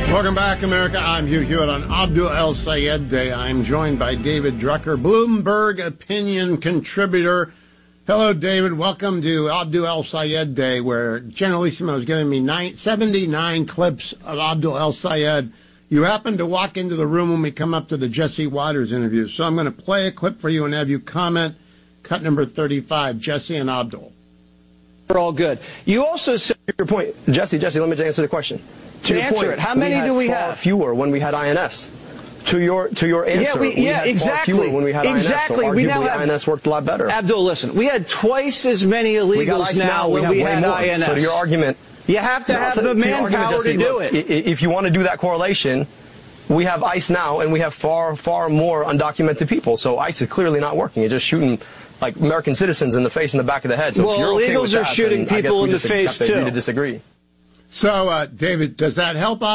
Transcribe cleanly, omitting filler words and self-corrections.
Welcome back, America. I'm Hugh Hewitt on Abdul El Sayed Day. I'm joined by David Drucker, Bloomberg opinion contributor. Hello, David. Welcome to Abdul El Sayed Day, where Generalissimo is giving me 79 clips of Abdul El Sayed. You happened to walk into the room when we come up to the Jesse Waters interview, so I'm going to play a clip for you and have you comment. Cut number 35, Jesse and Abdul. We're all good. You also said your point. Jesse, let me answer the question. To answer it, how many do we have? Fewer when we had INS. To your answer, we had exactly. far fewer when we had exactly. INS, so we now have, INS worked a lot better. Abdul, listen, we had twice as many illegals now when we had INS. So to your argument, you have to have the manpower to do it. If you want to do that correlation, we have ICE now, and we have far more undocumented people. So ICE is clearly not working. It's just shooting like American citizens in the face and the back of the head. So if you're okay illegals with that, are shooting people in the face too. To disagree. So, David, does that help